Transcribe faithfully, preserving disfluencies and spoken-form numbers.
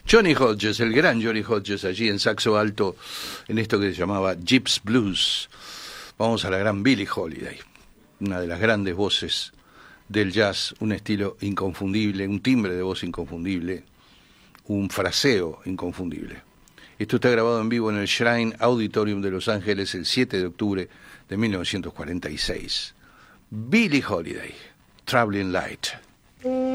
Johnny Hodges, el gran Johnny Hodges, allí en saxo alto, en esto que se llamaba Gypsy Blues. Vamos a la gran Billie Holiday, una de las grandes voces del jazz, un estilo inconfundible, un timbre de voz inconfundible, un fraseo inconfundible. Esto está grabado en vivo en el Shrine Auditorium de Los Ángeles el siete de octubre de mil novecientos cuarenta y seis. Billie Holiday, Traveling Light.